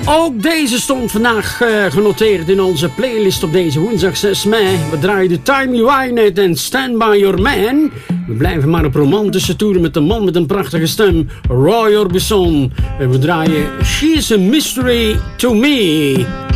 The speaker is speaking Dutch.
Ook deze stond vandaag genoteerd in onze playlist op deze woensdag 6 mei. We draaien de Timey Wynette en Stand By Your Man. We blijven maar op romantische toeren met de man met een prachtige stem, Roy Orbison. En we draaien She's a Mystery to Me.